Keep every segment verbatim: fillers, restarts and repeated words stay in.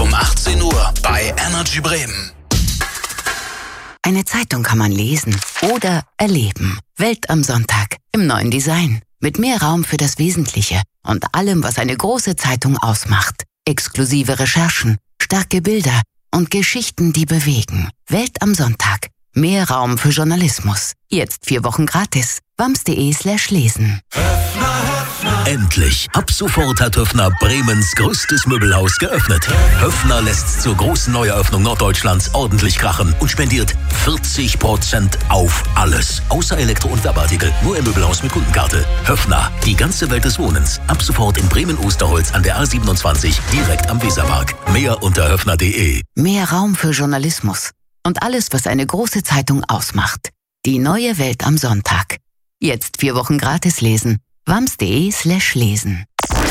um achtzehn Uhr bei Energy Bremen. Eine Zeitung kann man lesen oder erleben. Welt am Sonntag im neuen Design. Mit mehr Raum für das Wesentliche und allem, was eine große Zeitung ausmacht. Exklusive Recherchen, starke Bilder und Geschichten, die bewegen. Welt am Sonntag. Mehr Raum für Journalismus. Jetzt vier Wochen gratis. wams.de slash lesen. Endlich! Ab sofort hat Höffner Bremens größtes Möbelhaus geöffnet. Höffner lässt zur großen Neueröffnung Norddeutschlands ordentlich krachen und spendiert vierzig Prozent auf alles. Außer Elektro- und Werbeartikel. Nur im Möbelhaus mit Kundenkarte. Höffner, die ganze Welt des Wohnens. Ab sofort in Bremen-Osterholz an der A siebenundzwanzig, direkt am Weserpark. Mehr unter höffner punkt de. Mehr Raum für Journalismus. Und alles, was eine große Zeitung ausmacht. Die neue Welt am Sonntag. Jetzt vier Wochen gratis lesen. wams.de slash lesen.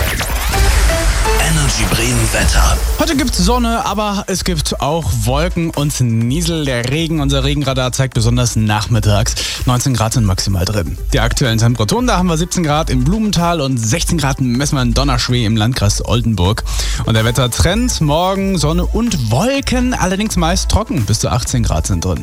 Energy Bremen Wetter. Heute gibt's Sonne, aber es gibt auch Wolken und Niesel. Der Regen, unser Regenradar zeigt besonders nachmittags neunzehn Grad sind maximal drin. Die aktuellen Temperaturen, da haben wir siebzehn Grad im Blumenthal und sechzehn Grad messen wir in Donnerschwee im Landkreis Oldenburg. Und der Wettertrend, morgen Sonne und Wolken, allerdings meist trocken, bis zu achtzehn Grad sind drin.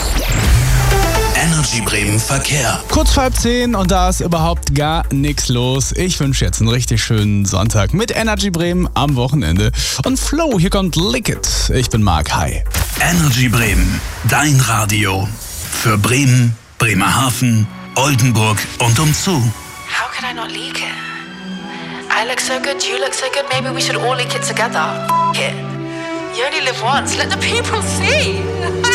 Energy Bremen Verkehr. Kurz vor halb zehn und da ist überhaupt gar nichts los. Ich wünsche jetzt einen richtig schönen Sonntag mit Energy Bremen am Wochenende. Und Flow, hier kommt Lick It. Ich bin Marc, hi. Energy Bremen, dein Radio. Für Bremen, Bremerhaven, Oldenburg und umzu. How can I not leak it? I look so good, you look so good, maybe we should all leak it together. F it. You only live once, let the people see.